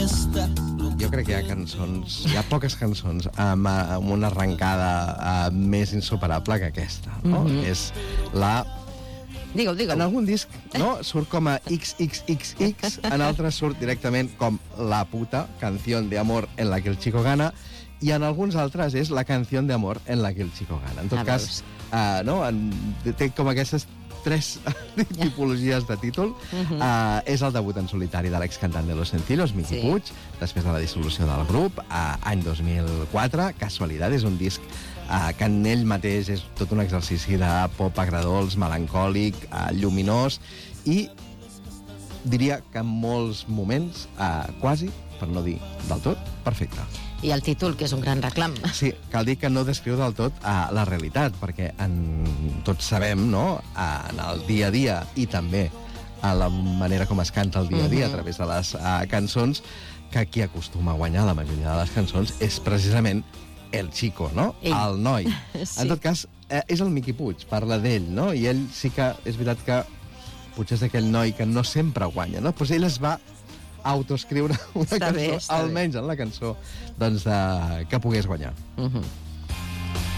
Jo crec que hi ha cançons, hi ha poques cançons amb una arrencada més insuperable que aquesta, no? És la... Digue-ho. En algun disc, no?, surt com a XXXX, en altres surt directament com la puta, canción de amor en la que el chico gana, i en alguns altres és la canción de amor en la que el chico gana. En tot cas, no?, té com aquestes tres tipologies de títol. És el debut en solitari de l'excantant de Los Sencillos, Miqui Puig, després de la dissolució del grup, any 2004. Casualitat, és un disc que en ell mateix és tot un exercici de pop agradols, melancòlic, lluminós, i diria que en molts moments, quasi, per no dir del tot, perfecte. I el títol, que és un gran reclam. Sí, cal dir que no descriu del tot la realitat, perquè tots sabem, no?, en el dia a dia i també a la manera com es canta el dia a dia a través de les cançons, que qui acostuma a guanyar la majoria de les cançons és precisament el chico, no? El noi. Sí. En tot cas, és el Miqui Puig, parla d'ell, no? I ell sí que és veritat que potser és aquell noi que no sempre guanya, no? Doncs ell es va autoescriure una cançó, almenys en la cançó, doncs, que pogués guanyar.